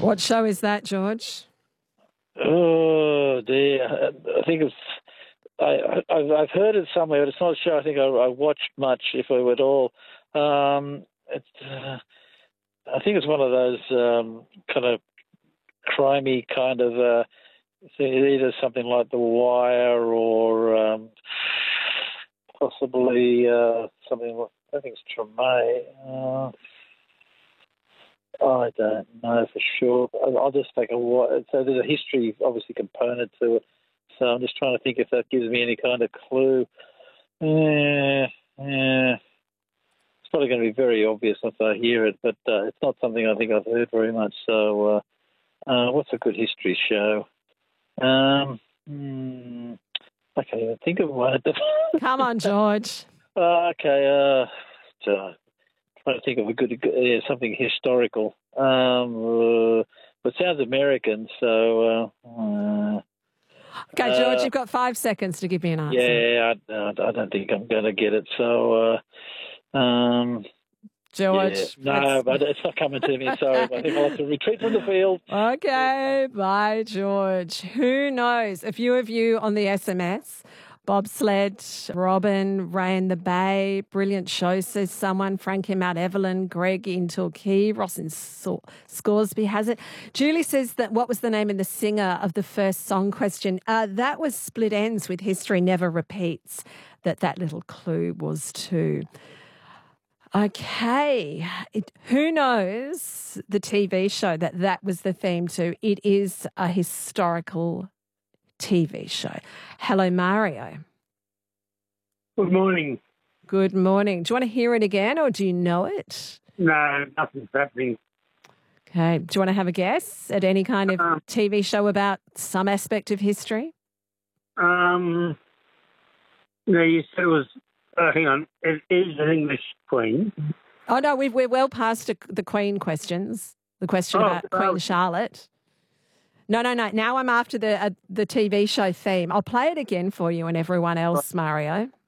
What show is that, George? Oh dear, I think it's. I've heard it somewhere, but it's not a show I think I watched much, if I at all. It's, I think it's one of those kind of crimey kind of either something like The Wire or possibly something. I think it's Treme. I don't know for sure. I'll just take a what. So there's a history, obviously, component to it. So I'm just trying to think if that gives me any kind of clue. Yeah. It's probably going to be very obvious once I hear it, but it's not something I think I've heard very much. So what's a good history show? I can't even think of one. Come on, George. Okay. Trying to think of a good something historical. It sounds American, so. Okay, George, you've got 5 seconds to give me an answer. Yeah, I don't think I'm going to get it. So, George. Yeah. No, but it's not coming to me. So I think I'll have to retreat from the field. Okay, bye, George. Who knows? A few of you on the SMS. Bobsled, Robin, Ray in the Bay, brilliant show, says someone. Frank in Mount Evelyn, Greg in Torquay, Ross in Scoresby has it. Julie says that what was the name of the singer of the first song question? That was Split Ends with History Never Repeats, that little clue was too. Okay, who knows the TV show that was the theme to? It is a historical TV show. Hello, Mario. Good morning. Good morning. Do you want to hear it again or do you know it? No, nothing's happening. Okay. Do you want to have a guess at any kind of TV show about some aspect of history? No, you said it was, hang on, it is an English queen. Oh, no, we're well past the Queen questions. The question about Queen Charlotte. No. Now I'm after the TV show theme. I'll play it again for you and everyone else, Mario.